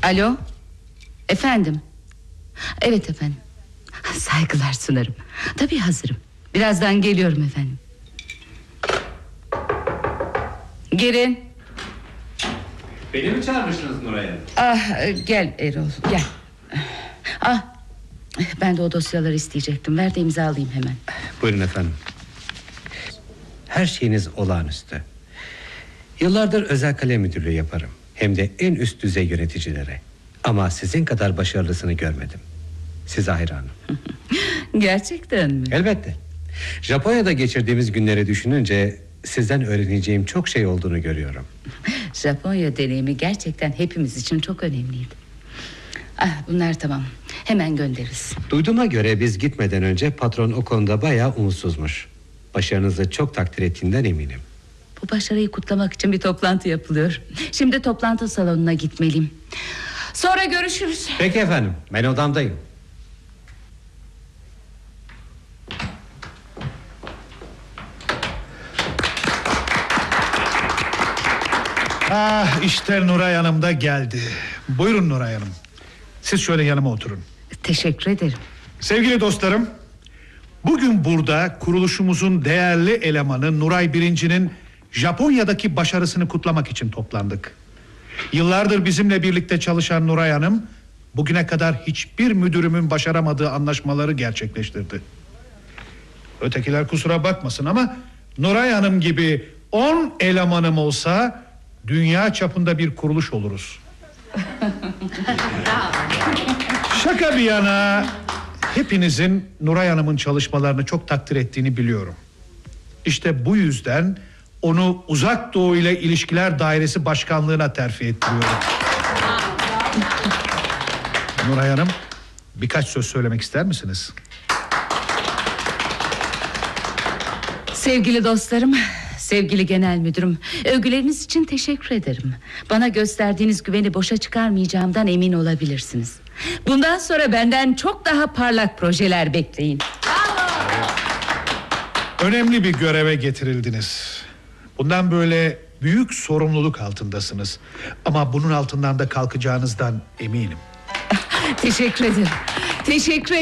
Alo. Efendim. Evet efendim. Saygılar sunarım. Tabii hazırım. Birazdan geliyorum efendim. Girin. Beni mi çağırmışsınız Nuray Hanım? Gel Erol gel. Ben de o dosyaları isteyecektim. Ver de imzalayayım hemen. Buyurun efendim. Her şeyiniz olağanüstü. Yıllardır özel kalem müdürlüğü yaparım. Hem de en üst düzey yöneticilere. Ama sizin kadar başarılısını görmedim. Size hayranım. Gerçekten mi? Elbette. Japonya'da geçirdiğimiz günleri düşününce sizden öğreneceğim çok şey olduğunu görüyorum. Japonya deneyimi gerçekten hepimiz için çok önemliydi. Bunlar tamam. Hemen göndeririz. Duyduğuma göre biz gitmeden önce patron o konuda bayağı umutsuzmuş. Başarınızı çok takdir ettiğinden eminim. Bu başarıyı kutlamak için bir toplantı yapılıyor. Şimdi toplantı salonuna gitmeliyim. Sonra görüşürüz. Peki efendim, ben odamdayım. İşte Nuray Hanım da geldi. Buyurun Nuray Hanım. Siz şöyle yanıma oturun. Teşekkür ederim. Sevgili dostlarım, bugün burada kuruluşumuzun değerli elemanı Nuray Birinci'nin Japonya'daki başarısını kutlamak için toplandık. Yıllardır bizimle birlikte çalışan Nuray Hanım, bugüne kadar hiçbir müdürümün başaramadığı anlaşmaları gerçekleştirdi. Ötekiler kusura bakmasın ama Nuray Hanım gibi 10 elemanım olsa dünya çapında bir kuruluş oluruz. Şaka bir yana, hepinizin Nuray Hanım'ın çalışmalarını çok takdir ettiğini biliyorum. İşte bu yüzden onu Uzak Doğu ile İlişkiler Dairesi Başkanlığı'na terfi ettiriyorum. Nuray Hanım, birkaç söz söylemek ister misiniz? Sevgili dostlarım, sevgili genel müdürüm, övgüleriniz için teşekkür ederim. Bana gösterdiğiniz güveni boşa çıkarmayacağımdan emin olabilirsiniz. Bundan sonra benden çok daha parlak projeler bekleyin. Önemli bir göreve getirildiniz. Bundan böyle büyük sorumluluk altındasınız. Ama bunun altından da kalkacağınızdan eminim. Teşekkür ederim. Teşekkür